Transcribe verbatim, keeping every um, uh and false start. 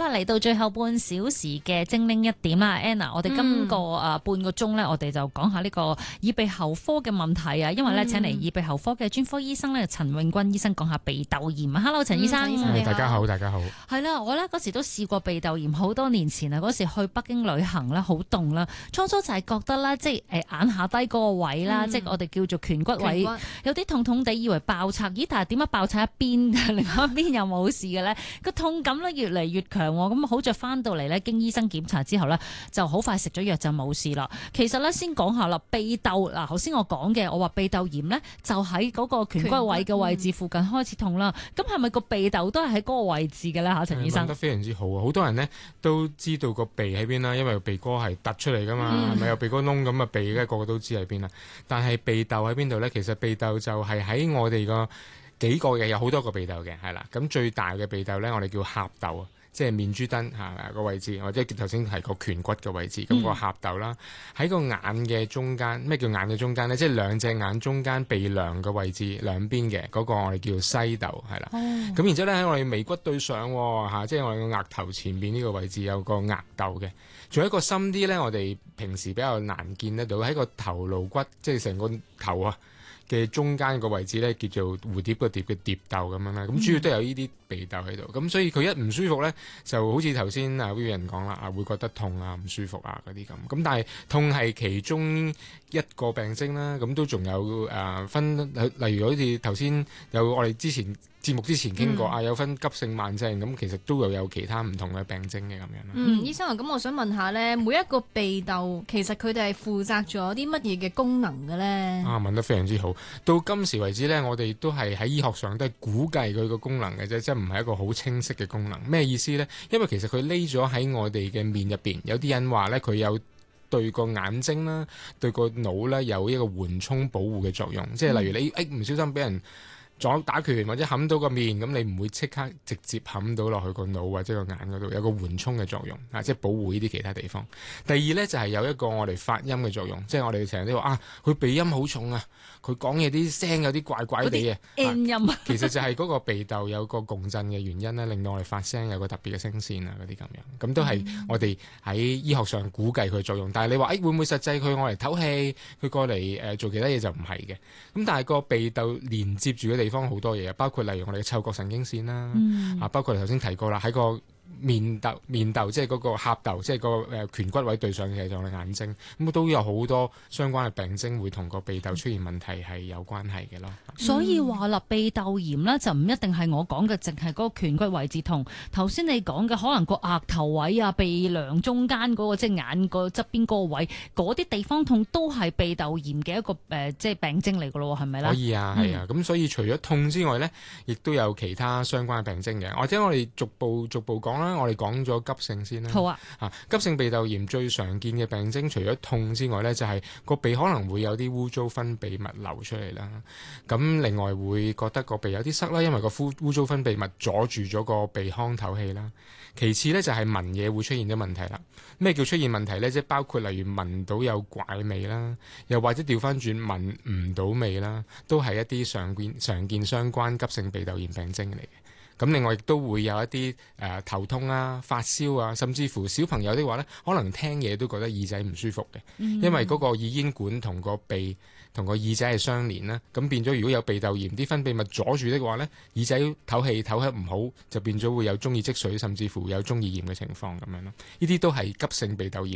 啦，嚟到最後半小時嘅精靈一點啦 ，Anna，我哋今個誒半個鐘咧，我哋就講下呢個耳鼻喉科嘅問題啊，因為咧請嚟耳鼻喉科嘅專科醫生咧陳永鈞醫生講下鼻竇炎啊。Hello， 陳醫生， 嗯、大家好，大家好。 係啦，我咧嗰時都試過鼻竇炎，好多年前啊，嗰時去北京旅行啦，好凍啦，初初就係覺得咧，即係誒眼下低嗰個位啦，嗯、即係我哋叫做顴骨位，骨有啲痛痛地，以為爆拆，咦？但係點解爆拆一邊，另外一邊又冇事嘅咧？個痛感咧越嚟越強，咁好在翻到嚟咧，經醫生檢查之後咧，就好快食咗藥就冇事啦。其實咧，先講下啦，鼻竇嗱，頭先我講嘅，我話鼻竇炎咧，就喺嗰個顴骨位嘅位置附近開始痛啦。咁係咪個鼻竇都係喺嗰個位置嘅咧？嚇，陳醫生。 講得非常之好啊！好多人呢都知道個鼻喺邊啦，因為鼻哥係突出嚟噶嘛，係咪、嗯、有鼻哥窿咁啊？鼻嘅個個都知喺邊啦。但係鼻竇喺邊度咧？其實鼻竇就係喺我哋個幾個嘅，有好多個鼻竇嘅，係啦。咁最大嘅鼻竇咧，我哋叫頰竇啊，即係面珠墩嚇個位置，或者頭先係個顴骨嘅位置。咁、嗯、個頰竇啦，喺個眼嘅中間。咩叫眼嘅中間咧？即係兩隻眼中間鼻梁嘅位置兩邊嘅嗰個，我哋叫西竇，係啦。咁、哦、然之後咧，喺我哋眉骨對上嚇，即係我哋個額頭前邊呢個位置有個額竇嘅。仲有一個深啲咧，我哋平時比較難見得到，喺個頭顱骨，即係成個頭啊嘅中間個位置咧，叫做蝴蝶個蝶嘅蝶竇咁樣啦。咁主要都有呢啲鼻竇喺度。咁、嗯、所以佢一唔舒服咧，就好似頭先啊 Vivian 講啦，啊會覺得痛啊、唔舒服啊嗰啲咁。咁但係痛係其中一個病徵啦。咁都仲有誒、呃、分，例如好似頭先有我哋之前節目之前傾過、嗯、啊，有分急性慢性，咁其實都有有其他唔同嘅病徵嘅咁樣啦。 嗯，醫生啊，咁我想問下咧，每一個鼻竇其實佢哋係負責咗啲乜嘢嘅功能嘅咧？ 啊，問得非常之好。到今時為止咧，我哋都係喺醫學上都係估計佢個功能嘅啫，即係唔係一個好清晰嘅功能。咩意思咧？因為其實佢匿咗喺我哋嘅面入邊，有啲人話咧佢有對個眼睛啦、對個腦咧有一個緩衝保護嘅作用。即係例如你誒唔小心俾人撞打拳或者冚到個面，咁你唔會即刻直接冚到落去個腦或者個眼嗰度，有個緩衝嘅作用啊，即係保護呢啲其他地方。第二咧就係、是、有一個我哋發音嘅作用，即係我哋成日都話啊，佢鼻音好重啊，佢講嘢啲聲有啲怪怪地嘅 N 音啊， 其實就係嗰個鼻竇有個共振嘅原因咧，令到我哋發聲有個特別嘅聲線啊，嗰啲咁樣，咁都係我哋喺醫學上估計佢作用。但係你話誒、欸、會唔會實際佢我嚟唞氣，佢過嚟誒、呃、做其他嘢就唔係嘅。咁但係個鼻竇連接住嘅地方好多嘢，包括例如我哋嘅嗅覺神經線啦，嗯、啊，包括頭先提過啦，喺個面竇面竇即係嗰個頰竇，即係個誒顴骨位對上嘅就係眼睛，咁都有好多相關嘅病徵會同個鼻竇出現問題係有關係嘅咯。 所以話啦，鼻竇炎咧就唔一定係我講嘅，淨係嗰個顴骨位置痛。頭先你講嘅可能個額頭位啊、鼻梁中間嗰、嗰個即係眼個側邊嗰個位，嗰啲地方痛都係鼻竇炎嘅一個誒、呃、即係病徵嚟㗎咯，係咪咧？ 可以啊，係啊。咁、嗯、所以除咗痛之外咧，亦都有其他相關嘅病徵嘅。或者我哋逐步逐步講啦。我哋講咗急性先啦。 好啊。 啊，急性鼻竇炎最常見嘅病徵，除咗痛之外咧，就係、是、個鼻可能會有啲污糟分泌物流出嚟啦。咁另外會覺得個鼻有啲塞啦，因為個污污糟分泌物阻住咗個鼻腔透氣啦。其次咧就係聞嘢會出現咗問題啦。咩叫出現問題咧？即係包括例如聞到有怪味啦，又或者調翻轉聞唔到味啦，都係一啲常見常見相關急性鼻竇炎病徵嚟嘅。咁另外亦都會有一啲誒、呃、頭痛啊、發燒啊，甚至乎小朋友的話咧，可能聽嘢都覺得耳仔唔舒服嘅，嗯、因為嗰個耳咽管同個鼻同個耳仔係相連啦。咁變咗如果有鼻竇炎，啲分泌物阻住的話咧，耳仔唞氣唞得唔好，就變咗會有中耳積水，甚至乎有中耳炎嘅情況咁樣咯。呢啲都係急性鼻竇炎